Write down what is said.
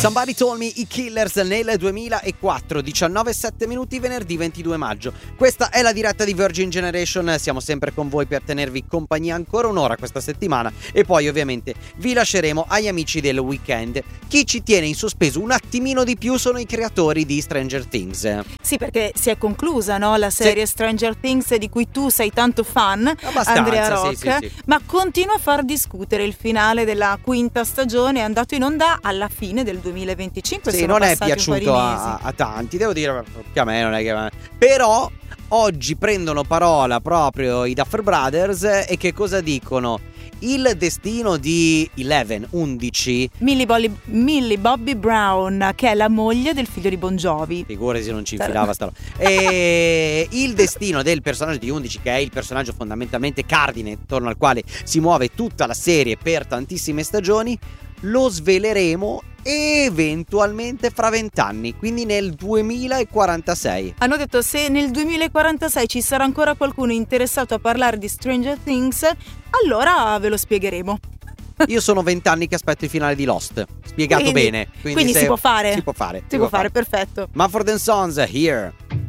Somebody Told Me, i Killers nel 2004, 19:07 minuti, venerdì 22 maggio. Questa è la diretta di Virgin Generation, siamo sempre con voi per tenervi compagnia ancora un'ora questa settimana e poi ovviamente vi lasceremo agli amici del weekend. Chi ci tiene in sospeso un attimino di più sono i creatori di Stranger Things. Sì, perché si è conclusa, no, la serie Stranger Things di cui tu sei tanto fan, abbastanza, Andrea Rock, sì. ma continua a far discutere. Il finale della quinta stagione è andato in onda alla fine del 2025. Sì, sono non è passati un piaciuto po' di mesi. a tanti, devo dire che a me non è che... Però oggi prendono parola proprio i Duffer Brothers e che cosa dicono? Il destino di 11 Millie Bobby Brown, che è la moglie del figlio di Bon Jovi. Figurati se non ci infilava sta roba. E il destino del personaggio di 11, che è il personaggio fondamentalmente cardine attorno al quale si muove tutta la serie per tantissime stagioni, lo sveleremo eventualmente fra 20 anni, quindi nel 2046. Hanno detto: se nel 2046 ci sarà ancora qualcuno interessato a parlare di Stranger Things, allora ve lo spiegheremo. Io sono 20 anni che aspetto il finale di Lost, spiegato bene. Quindi si può fare. Si può fare, perfetto. Mumford & Sons, Here.